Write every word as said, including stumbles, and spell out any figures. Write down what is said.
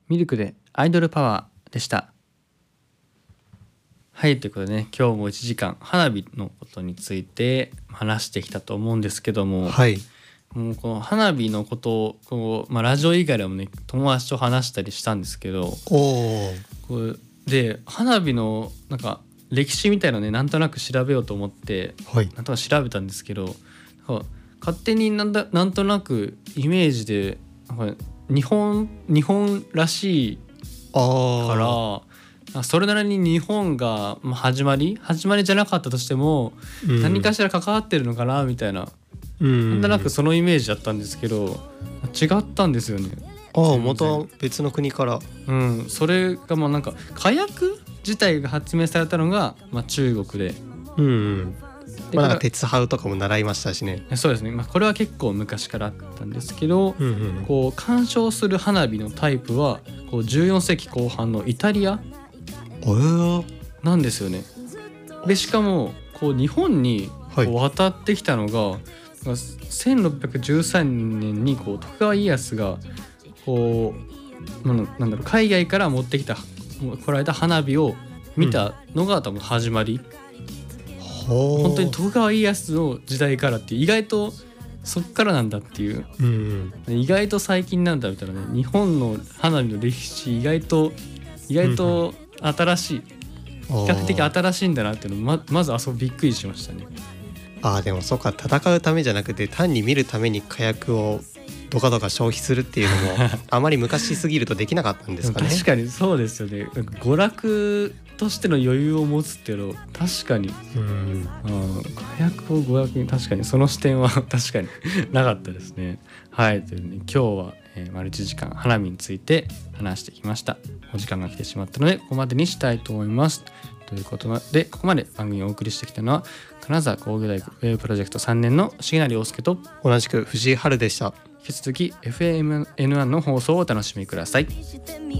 ミルクでアイドルパワーでした。はい、ということでね、今日もいちじかん花火のことについて話してきたと思うんですけども、 はい、 もうこの花火のことをこう、まあ、ラジオ以外でもね友達と話したりしたんですけど、 おこうで花火のなんか歴史みたいなのねなんとなく調べようと思ってはい、 なんとなく調べたんですけど、なんか勝手になんだなんとなくイメージでなんか日本日本らしいあからそれなりに日本がまあ始まり始まりじゃなかったとしても、 うん、 何かしら関わってるのかなみたいな、 うん、 なんとなくそのイメージだったんですけど違ったんですよね。 ああまた別の国から、 うん、それがもうなんか火薬自体が発明されたのが、まあ、中国で、 うんうんでまあ、なんか鉄ハウとかも習いましたしね。 そうですね、まあ、これは結構昔からあったんですけど、 うんうん、 こう鑑賞する花火のタイプはこうじゅうよんせいきこう半のイタリアえー、 なんですよね。でしかもこう日本にこう渡ってきたのが、はい、せんろっぴゃくじゅうさんねんにこう徳川家康がこうなんだろう海外から持ってきた来られた花火を見たのが多分始まり、うん、本当に徳川家康の時代からって意外とそっからなんだっていう、 うんうん、 意外と最近なんだみたいなね、日本の花火の歴史意外と意外と新しい、うんうん、比較的新しいんだなっていうのを ま, まずあそこびっくりしましたね。 あでもそうか、戦うためじゃなくて単に見るために火薬をどかどか消費するっていうのもあまり昔すぎるとできなかったんですかね。 確かにそうですよね。娯楽としての余裕を持つっていうの確かに、うん、火薬を娯楽に確かにその視点は確かになかったですね。はいというね、今日は、えー、丸いちじかん花火について話してきました。お時間が来てしまったのでここまでにしたいと思います。ということでここまで番組をお送りしてきたのは金沢工業大学ウェブプロジェクトさんねんの重成陽介と同じく藤井春でした。 引き続き エフエムエヌワン の放送をお楽しみください。